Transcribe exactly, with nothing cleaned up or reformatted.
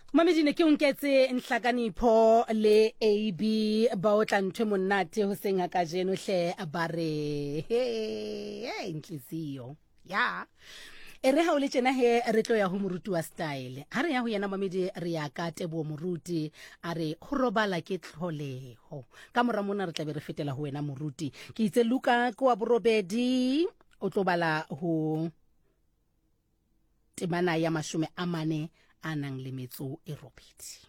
Mamedi ne ke o nketse Nhlakanipho le A B ba o tla ntwe monate ho senga ka jeno hle ba re hey inhliziyo ya e re ha o le tjena he re tlo ya ho moruti wa style ha re ya ho yena Mamedi re ya ka Tebo moruti a re ho robala ke tlholeho ka mora mona re tla be re fetela ho wena moruti ke itse Luka ko wa borobedi o tlo bala ho temana ya mashome a mane a nang le metso e robedi.